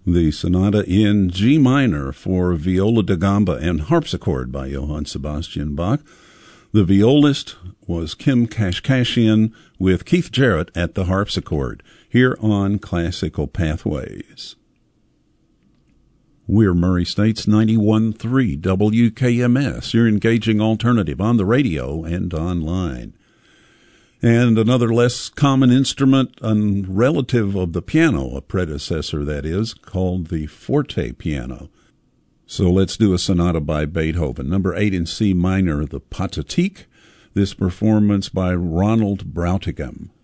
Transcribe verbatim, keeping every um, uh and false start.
The Sonata in G minor for viola da gamba and harpsichord by Johann Sebastian Bach. The violist was Kim Kashkashian with Keith Jarrett at the harpsichord, here on Classical Pathways. We're Murray State's ninety-one point three W K M S, your engaging alternative on the radio and online. And another less common instrument, a relative of the piano, a predecessor that is, called the forte piano. So let's do a sonata by Beethoven, number eight in C minor, the Pathetique. This performance by Ronald Brautigam.